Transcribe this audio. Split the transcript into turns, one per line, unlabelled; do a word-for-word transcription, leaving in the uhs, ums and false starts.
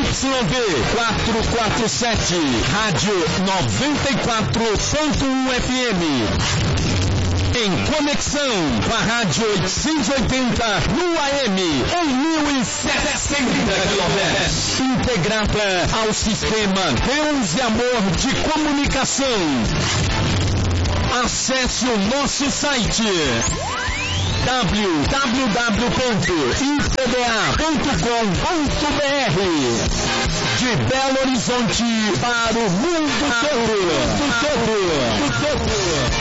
Y D quatrocentos e quarenta e sete, Rádio noventa e quatro ponto um F M. Em conexão com a Rádio oitocentos e oitenta no A M, em mil e setecentos quilômetros. Integrada ao sistema Deus e Amor de Comunicação. Acesse o nosso site w w w ponto i p b a ponto com ponto b r. De Belo Horizonte para o mundo todo.